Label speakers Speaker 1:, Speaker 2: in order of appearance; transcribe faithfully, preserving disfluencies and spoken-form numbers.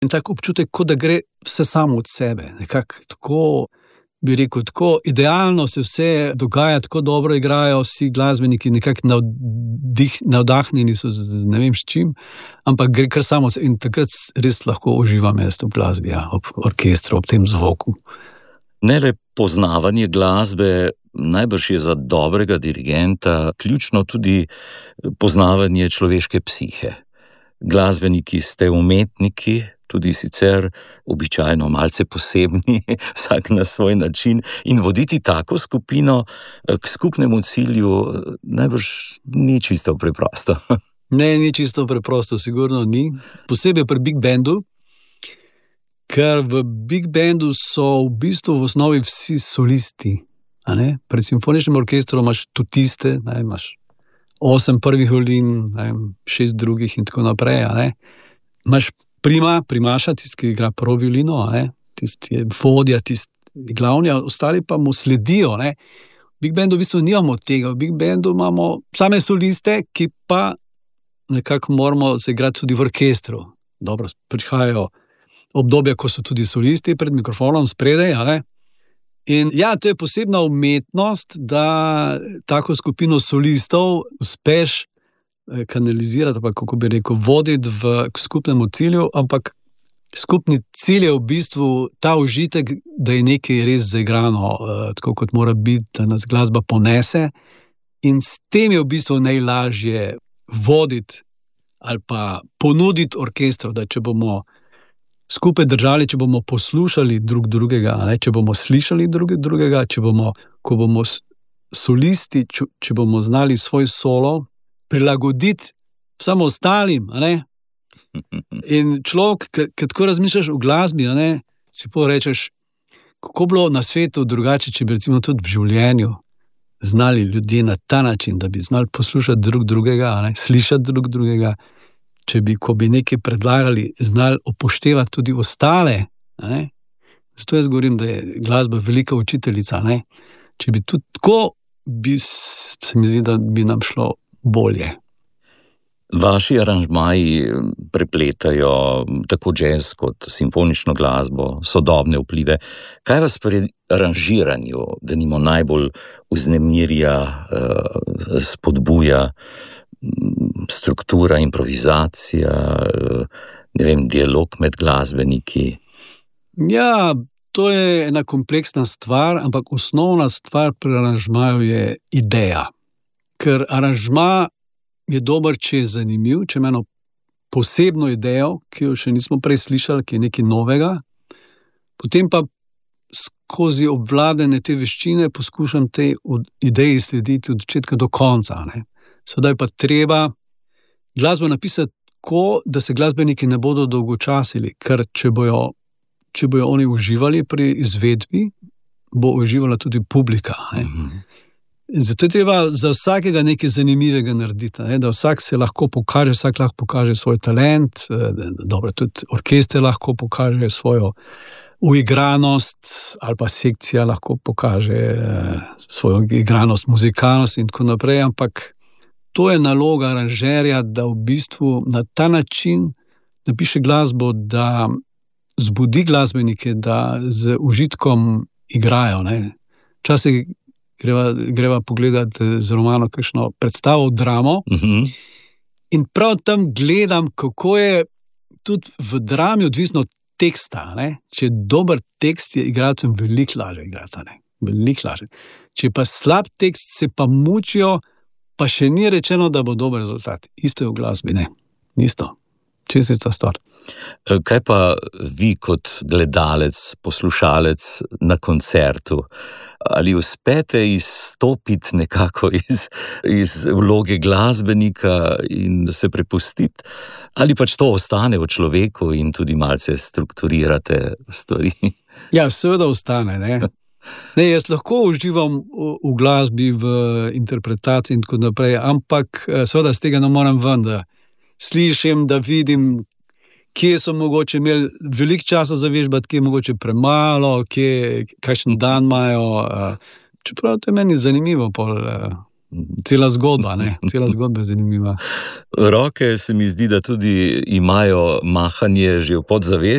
Speaker 1: in tak občutek, kot da gre vse samo od sebe. Nekako tako, bi rekel, tako idealno se vse dogaja, tako dobro igrajo vsi glasbeniki, nekako navdih, navdahnjeni so z, z ne vem s čim, ampak gre kar samo in takrat res lahko uživam jaz v glasbi, ja, ob orkestru, ob tem zvoku.
Speaker 2: Ne le poznavanje glasbe, najbrž je za dobrega dirigenta ključno tudi poznavanje človeške psihe. Glasbeniki ste umetniki, tudi sicer običajno malce posebni, vsak na svoj način, in voditi tako skupino k skupnemu cilju najbrž ni čisto preprosto.
Speaker 1: Ne, ni čisto preprosto, sigurno ni. Posebej pri big bandu, ker v big bandu so v bistvu v osnovi vsi solisti. A ne? Pri simfoničnem orkestru imaš tutiste, ne, imaš osem prvih violin, ne, šest drugih in tako naprej. A ne? Imaš prima, primaša, tisti, ki igra prvo violino, a ne? Tisti je vodja, tisti glavni, a ostali pa mu sledijo. Ne? V big bandu v bistvu nimamo tega, v big bandu imamo same soliste, ki pa nekako moramo se igrati tudi v orkestru. Dobro, prihajajo obdobja, ko so tudi solisti pred mikrofonom spredaj, a ne? In ja, to je posebna umetnost, da tako skupino solistov uspeš kanalizirati, pa kako bi rekel, voditi v k skupnemu cilju, ampak skupni cilj je v bistvu ta užitek, da je nekaj res zaigrano, tako kot mora biti, da nas glasba ponese, in s tem je v bistvu najlažje voditi ali pa ponuditi orkestru, da če bomo skupaj držali, če bomo poslušali drug drugega, ne? Če bomo slišali drug drugega, če bomo, ko bomo solisti, če, če bomo znali svoj solo prilagoditi samo ostalim, a ne? In človek, ki tako razmišljaš v glasbi, a ne, si porečeš, kako bilo na svetu drugače, če bi recimo tudi v življenju znali ljudje na ta način, da bi znali poslušati drug drugega, a ne, slišati drug drugega, če bi, ko bi nekaj predlagali, znali upoštevati tudi ostale, a ne. Zato jaz govorim, da je glasba velika učiteljica, a ne. Če bi tudi tako, bi, se mi zdi, da bi nam šlo bolje.
Speaker 2: Vaši aranžmaji prepletajo tako džez kot simfonično glasbo, sodobne vplive. Kaj vas pri aranžiranju, denimo, najbolj vznemirja, spodbuja? Struktura, improvizacija, ne vem, dialog med glasbeniki?
Speaker 1: Ja, to je ena kompleksna stvar, ampak osnovna stvar pri aranžmaju je ideja. Ker aranžma je dober, če je zanimiv, če ima eno posebno idejo, ki jo še nismo prej slišali, ki je nekaj novega, potem pa skozi obvladanje te veščine poskušam tej ideji slediti od začetka do konca, ne. Sedaj pa treba glasbo napisati tako, da se glasbeniki ne bodo dolgočasili, ker če bojo, če bojo oni uživali pri izvedbi, bo uživala tudi publika. Ne? Mm-hmm. Zato je treba za vsakega nekaj zanimivega narediti, ne? Da vsak se lahko pokaže, vsak lahko pokaže svoj talent, dobro, tudi orkester lahko pokaže svojo uigranost, ali pa sekcija lahko pokaže svojo igranost, muzikalnost in tako naprej, ampak to je naloga aranžerja, da v bistvu na ta način napiše glasbo, da zbudi glasbenike, da z užitkom igrajo. Ne? Včasih greva, greva pogledati z Romano kakšno predstavo, dramo, mm-hmm. In prav tam gledam, kako je tudi v drami odvisno od teksta. Ne? Če je dober tekst, je igralcem veliko lažje igrati. Ne? Veliko lažje. Če je pa slab tekst, se pa mučijo, pa še ni rečeno, da bo dober rezultat. Isto je v glasbi, ne? Isto. Čisto ista stvar.
Speaker 2: Kaj pa vi kot gledalec, poslušalec na koncertu? Ali uspete izstopiti nekako iz, iz vloge glasbenika in se prepustiti? Ali pač to ostane v človeku in tudi malce strukturirate stvari?
Speaker 1: Ja, seveda ostane, ne? Ne, jaz lahko uživam v, v glasbi, v interpretaciji in tako naprej, ampak seveda z tega ne moram ven, da slišim, da vidim, kje so mogoče imeli veliko časa za vežbati, kje je mogoče premalo, kje, kakšen dan imajo. Čeprav to je meni zanimivo, pol, cela zgodba, ne? Cela zgodba je zanimiva.
Speaker 2: Roke se mi zdi, da tudi imajo mahanje že v podzavesti.